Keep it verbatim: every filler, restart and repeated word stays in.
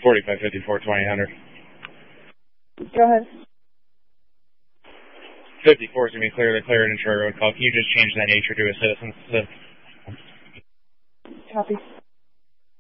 forty-five fifty-four, twenty hundred. Go ahead. fifty-four is going to be clear to clear an insurer road call. Can you just change that nature to a citizen? Copy.